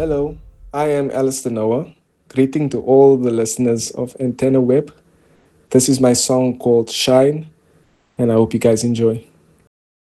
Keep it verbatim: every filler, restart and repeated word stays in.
Hello, I am Alistair Noah. Greeting to all the listeners of Antenna Web. This is my song called Shine, and I hope you guys enjoy.